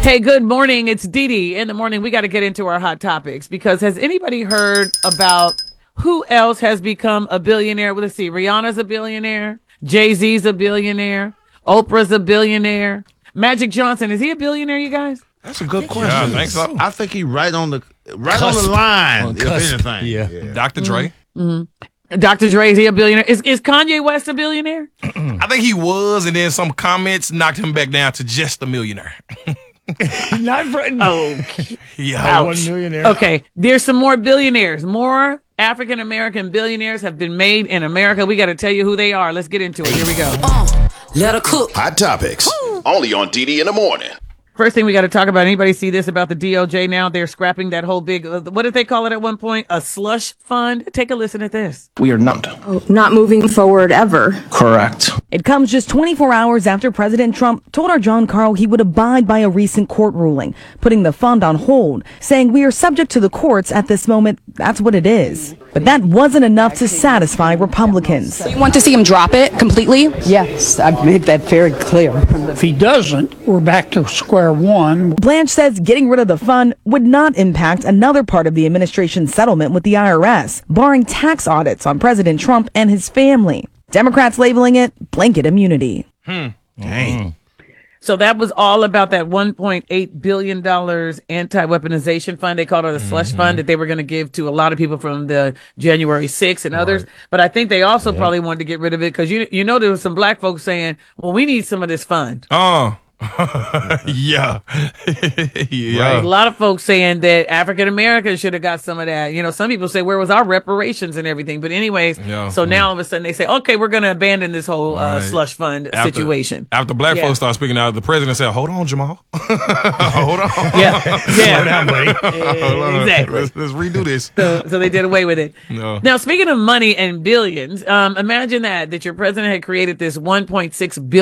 Hey, good morning. It's Dee Dee. In the morning, we got to get into our hot topics because has anybody heard about who else has become a billionaire? Well, let's see. Rihanna's a billionaire. Jay-Z's a billionaire. Oprah's a billionaire. Magic Johnson, is he a billionaire, you guys? That's a good question. Yeah, I think so. I think he right on the line, if anything. Yeah. Dr. Dre. Dr. Dre, is he a billionaire? Is Kanye West a billionaire? I think he was, and then some comments knocked him back down to just a millionaire. Not for Yeah. $1 millionaire. Okay, there's some more billionaires. More African American billionaires have been made in America. We got to tell you who they are. Let's get into it. Here we go. Let her cook. Hot Topics. Only on DD in the morning. First thing we got to talk about, anybody see this about the DOJ now? They're scrapping that whole big, what did they call it at one point? A slush fund? Take a listen at this. We are not. Not moving forward ever. Correct. It comes just 24 hours after President Trump told our John Carl he would abide by a recent court ruling, putting the fund on hold, saying we are subject to the courts at this moment. That's what it is. But that wasn't enough to satisfy Republicans. You want to see him drop it completely? Yes, I've made that very clear. If he doesn't, we're back to square one. Blanche says getting rid of the fund would not impact another part of the administration's settlement with the IRS, barring tax audits on President Trump and his family. Democrats labeling it blanket immunity. Dang. So that was all about that $1.8 billion anti-weaponization fund. They called it a slush fund that they were going to give to a lot of people from the January 6th and others. But I think they also probably wanted to get rid of it because, you know, there was some black folks saying, well, we need some of this fund. Oh. Yeah. Yeah. A lot of folks saying that African Americans should have got some of that. You know, some people say, where was our reparations and everything? But anyways, so now all of a sudden they say, okay, we're going to abandon this whole slush fund situation. After black folks start speaking out, the president said, hold on, Jamal. Hold on. Yeah. Slow down, buddy. Exactly. Let's redo this. So they did away with it. No. Now, speaking of money and billions, imagine that your president had created this $1.6 billion